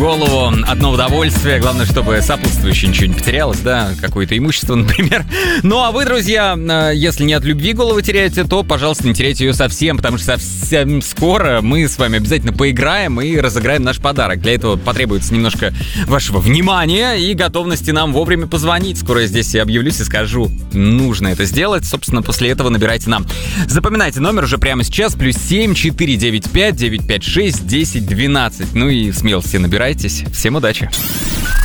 голову. Одно удовольствие. Главное, чтобы сопутствующее ничего не потерялось, да, какое-то имущество, например. Ну, а вы, друзья, если не от любви голову теряете, то, пожалуйста, не теряйте ее совсем, потому что совсем скоро мы с вами обязательно поиграем и разыграем наш подарок. Для этого потребуется немножко вашего внимания и готовности нам вовремя позвонить. Скоро я здесь объявлюсь и скажу, нужно это сделать. Собственно, после этого набирайте нам. Запоминайте номер уже прямо сейчас. +7 495 956 10 12. Ну и в смелости набирайтесь. Всем удачи!